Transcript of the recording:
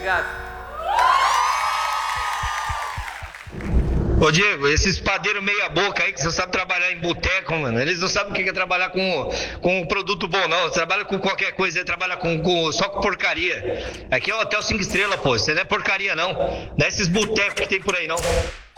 Obrigado. Ô Diego, esses padeiros meia boca aí que você sabe trabalhar em boteco, mano, eles não sabem o que é trabalhar com um produto bom, não. Você trabalha com qualquer coisa, trabalha só com porcaria. Aqui é o Hotel 5 Estrelas, pô, isso não é porcaria, não. Não é esses botecos que tem por aí, não.